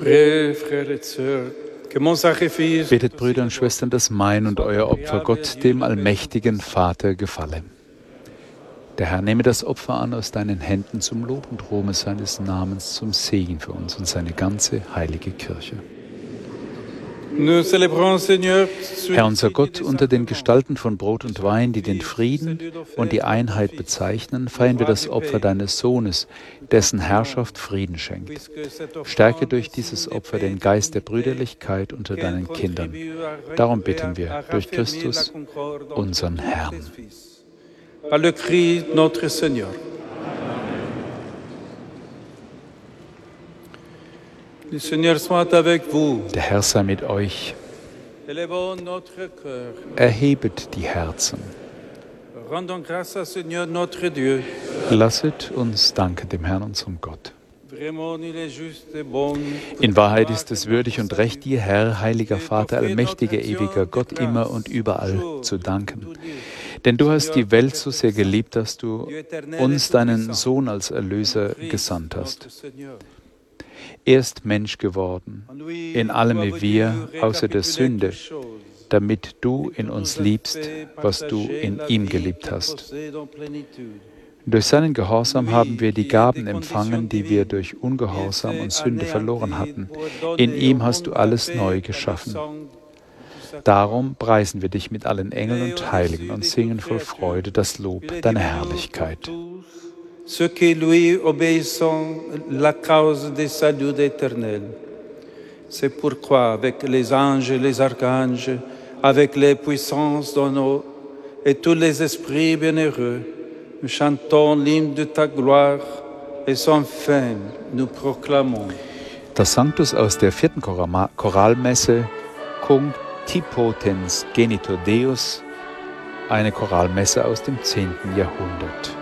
Priez, frères et sœurs, que mon sacrifice Betet, Brüder und Schwestern, dass mein und euer Opfer Gott, dem allmächtigen Vater, gefalle. Der Herr nehme das Opfer an aus deinen Händen zum Lob und Ruhme seines Namens, zum Segen für uns und seine ganze heilige Kirche. Herr unser Gott, unter den Gestalten von Brot und Wein, die den Frieden und die Einheit bezeichnen, feiern wir das Opfer deines Sohnes, dessen Herrschaft Frieden schenkt. Stärke durch dieses Opfer den Geist der Brüderlichkeit unter deinen Kindern. Darum bitten wir durch Christus, unseren Herrn. Par le Christ notre Seigneur. Le Seigneur soit avec vous. Der Herr sei mit euch. Élevons notre cœur. Erhebet die Herzen. Rendons grâce au Seigneur notre Dieu. Lasset uns danken dem Herrn, unserem Gott. Vraiment, il est juste et bon. In Wahrheit ist es würdig und recht, dir, Herr, heiliger Vater, allmächtiger, ewiger Gott, immer und überall zu danken. Denn du hast die Welt so sehr geliebt, dass du uns deinen Sohn als Erlöser gesandt hast. Er ist Mensch geworden, in allem wie wir, außer der Sünde, damit du in uns liebst, was du in ihm geliebt hast. Durch seinen Gehorsam haben wir die Gaben empfangen, die wir durch Ungehorsam und Sünde verloren hatten. In ihm hast du alles neu geschaffen. Darum preisen wir dich mit allen Engeln und Heiligen und singen voll Freude das Lob deiner Herrlichkeit. Ceux qui lui obéissent la cause des saluts éternels. C'est pourquoi avec les anges et les archanges, avec les puissances d'en haut et tous les esprits bienheureux, nous chantons l'hymne de ta gloire et sans fin nous proclamons. Das Sanctus aus der 4. Choralmesse, Cum Tipotens Genitor Deus, eine Choralmesse aus dem 10. Jahrhundert.